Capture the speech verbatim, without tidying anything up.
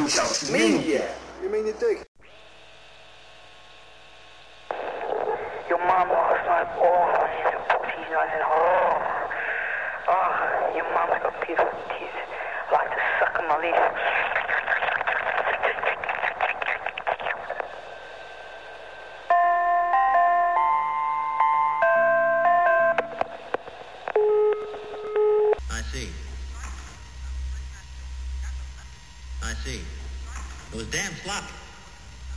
小命也。 You mean you dig? Your mom lost my balls. She's a pussy. I said, oh. Oh, your mom's got beautiful teeth. I like to suck on my leaf. I see. I see. It was damn sloppy.